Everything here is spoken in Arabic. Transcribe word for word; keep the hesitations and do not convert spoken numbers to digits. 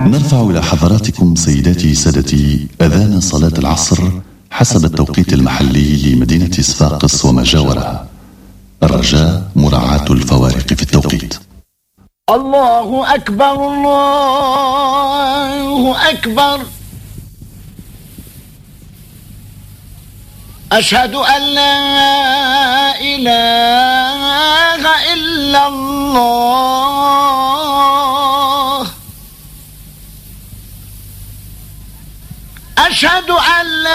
نرفع إلى حضراتكم سيداتي سادتي أذان صلاة العصر حسب التوقيت المحلي لمدينة صفاقس وما جاورها. الرجاء مراعاة الفوارق في التوقيت. الله أكبر الله أكبر، أشهد أن لا إله إلا الله، أشهد أن لا